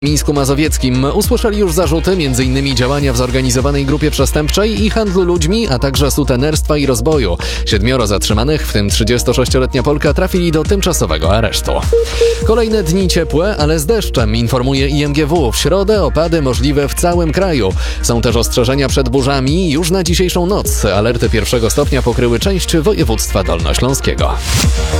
W Mińsku Mazowieckim usłyszeli już zarzuty m.in. działania w zorganizowanej grupie przestępczej i handlu ludźmi, a także sutenerstwa i rozboju. 7 zatrzymanych, w tym 36-letnia Polka, trafili do tymczasowego aresztu. Kolejne dni ciepłe, ale z deszczem, informuje IMGW. W środę opady możliwe w całym kraju. Są też ostrzeżenia przed burzami już na dzisiejszą noc. Alerty 1. stopnia pokryły część województwa dolnośląskiego.